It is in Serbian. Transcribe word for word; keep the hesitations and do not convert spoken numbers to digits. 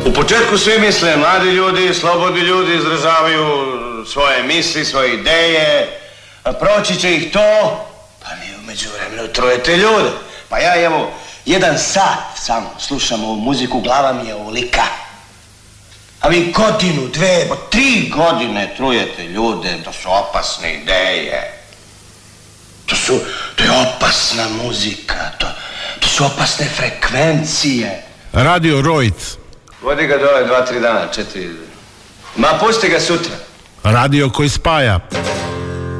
U početku svi misle, mladi ljudi, slobodni ljudi izražavaju svoje misli, svoje ideje, a proći će ih to, pa mi u međuvremenu trujete ljude. Pa ja evo, jedan sat samo slušam ovu muziku, glava mi je ovolika. A vi godinu, dve, tri godine trujete ljude, to su opasne ideje. To su, to je opasna muzika, to, to su opasne frekvencije. Radio Rojc. Vodi ga dole dva, tri dana, četiri. Ma pusti ga sutra. Radio koji spaja.